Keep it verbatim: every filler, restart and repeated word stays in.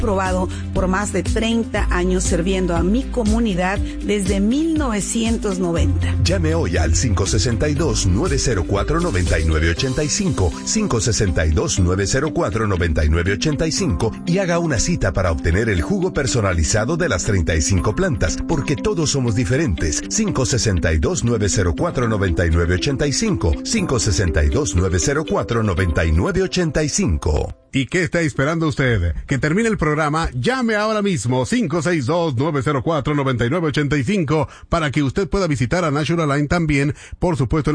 probado por más de treinta años sirviendo a mi comunidad desde mil novecientos noventa. Llame hoy al cinco seis dos, nueve cero cuatro, nueve nueve ocho cinco, cinco seis dos, nueve cero cuatro, nueve nueve ocho cinco y haga una cita para obtener el jugo personalizado de las treinta y cinco plantas, porque todos somos diferentes. cinco seis dos, nueve cero cuatro, nueve nueve ocho cinco, cinco seis dos, nueve cero cuatro, nueve nueve ocho cinco. ¿Y qué está esperando usted? Que termine el programa, llame ahora mismo cinco seis dos, nueve cero cuatro, nueve nueve ocho cinco para que usted pueda visitar a Natural Line también, por supuesto,